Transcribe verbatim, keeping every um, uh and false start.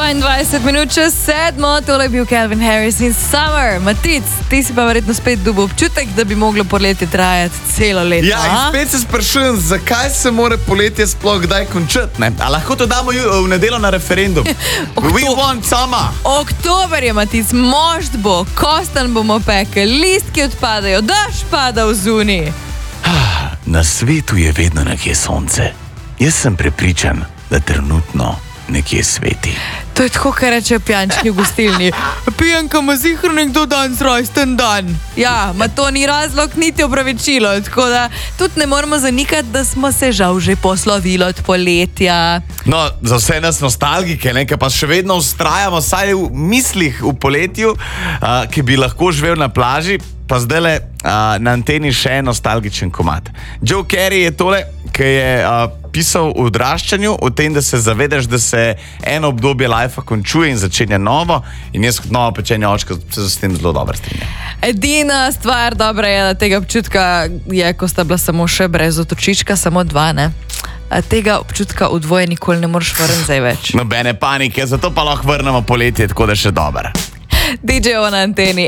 dvaindvajset minut čez sedmo, tole je bil Calvin Harris in Summer. Matic, ti si pa verjetno spet dobil občutek, da bi moglo poletje trajati celo leto. Ja, in spet se sprašujem, zakaj se mora poletje sploh kdaj končati, ne? A lahko to damo v nedeljo na referendum? We want summer! Oktober je, Matic, mošt bo, kostan bomo pekel, listki odpadajo, daš pada v zuni. Na svetu je vedno nekje sonce. Jaz sem prepričan, da trenutno nekje sveti. To je tako, kar rečejo pijančki v gostilni. Pijanka ima zihro nekdo danes rojsten dan. Ja, ma to ni razlog, niti opravičilo. Tako da tudi ne moramo zanikati, da smo se žal že poslovili od poletja. No, za vse nas nostalgike, ne, ki pa še vedno ustrajamo, saj v mislih v poletju, uh, ki bi lahko živel na plaži, pa zdajle uh, na anteni še en nostalgičen komad. Joe Carey je tole, ki je uh, pisal v odraščanju, o tem, da se zavedaš, da se eno obdobje lajfa končuje in začenja novo, in jaz kot nova pečenja očka se s tem zelo dobro strinjam. Edina stvar dobra je, da tega občutka je, ko sta bila samo še brez otočička, samo dva, ne? A tega občutka v dvoje nikoli ne moreš vrniti zdaj več. Nobene panike, zato pa lahko vrnemo poletje, tako da še dober. D J-ova na anteni.